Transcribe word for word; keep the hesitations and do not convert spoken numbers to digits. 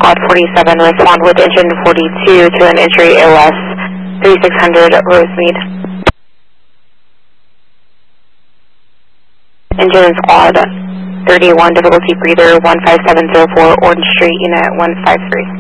Squad forty-seven, respond with engine forty-two to an entry A O S thirty-six hundred Rosemead. Engine Squad thirty-one, difficulty breather one five seven zero four, Orange Street, unit one five three.